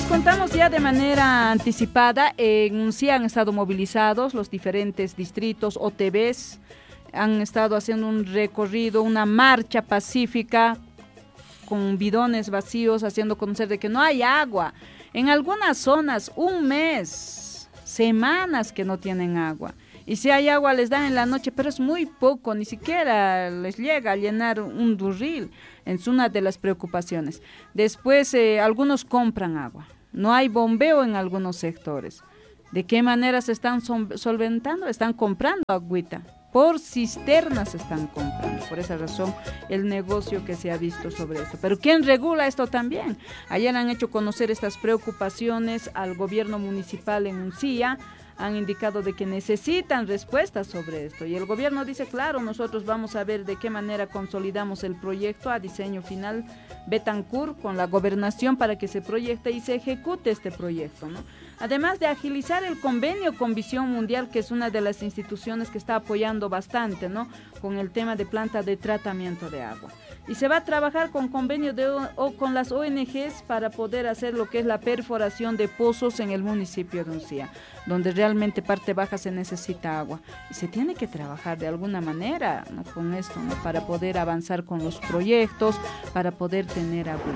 contamos ya de manera anticipada, en Uncía han estado movilizados los diferentes distritos, OTBs, han estado haciendo un recorrido, una marcha pacífica con bidones vacíos, haciendo conocer de que no hay agua. En algunas zonas, un mes, semanas que no tienen agua. Y si hay agua les dan en la noche, pero es muy poco, ni siquiera les llega a llenar un durril. Es una de las preocupaciones. Después, algunos compran agua. No hay bombeo en algunos sectores. ¿De qué manera se están solventando? Están comprando agüita. Por cisternas están comprando. Por esa razón, el negocio que se ha visto sobre esto. Pero ¿quién regula esto también? Ayer han hecho conocer estas preocupaciones al gobierno municipal en Uncía. Han indicado de que necesitan respuestas sobre esto y el gobierno dice, claro, nosotros vamos a ver de qué manera consolidamos el proyecto a diseño final Betancur con la gobernación para que se proyecte y se ejecute este proyecto, ¿no? Además de agilizar el convenio con Visión Mundial, que es una de las instituciones que está apoyando bastante, ¿no?, con el tema de planta de tratamiento de agua. Y se va a trabajar con convenio con las ONGs para poder hacer lo que es la perforación de pozos en el municipio de Uncía, donde realmente parte baja se necesita agua. Y se tiene que trabajar de alguna manera, ¿no?, con esto, ¿no?, para poder avanzar con los proyectos, para poder tener agua.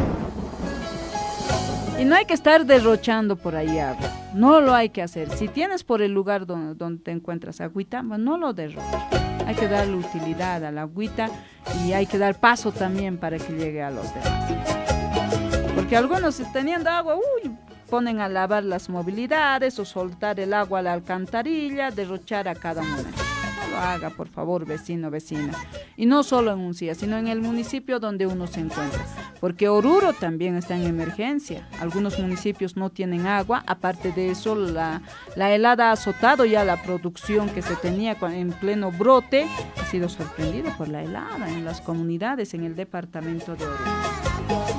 Y no hay que estar derrochando por ahí agua, no lo hay que hacer. Si tienes por el lugar donde te encuentras agüita, no lo derroches. Hay que darle utilidad a la agüita y hay que dar paso también para que llegue a los demás. Porque algunos teniendo agua, ponen a lavar las movilidades o soltar el agua a la alcantarilla, derrochar a cada momento. No lo haga, por favor, vecino, vecina. Y no solo en Uncía, sino en el municipio donde uno se encuentra. Porque Oruro también está en emergencia. Algunos municipios no tienen agua. Aparte de eso, la helada ha azotado ya la producción que se tenía en pleno brote. Ha sido sorprendido por la helada en las comunidades, en el departamento de Oruro.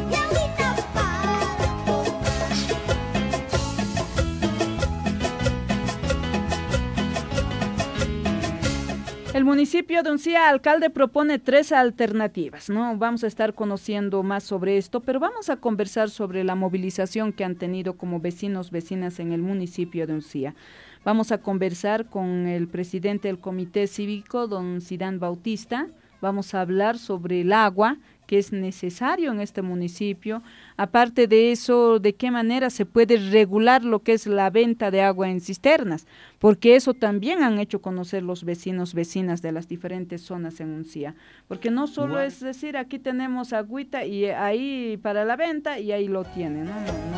El municipio de Uncía, alcalde propone 3 alternativas, ¿no? Vamos a estar conociendo más sobre esto, pero vamos a conversar sobre la movilización que han tenido como vecinos, vecinas en el municipio de Uncía. Vamos a conversar con el presidente del comité cívico, don Sidán Bautista. Vamos a hablar sobre el agua que es necesario en este municipio. Aparte de eso, de qué manera se puede regular lo que es la venta de agua en cisternas, porque eso también han hecho conocer los vecinos, vecinas de las diferentes zonas en Uncía, porque no solo es decir, aquí tenemos agüita y ahí para la venta y ahí lo tienen, no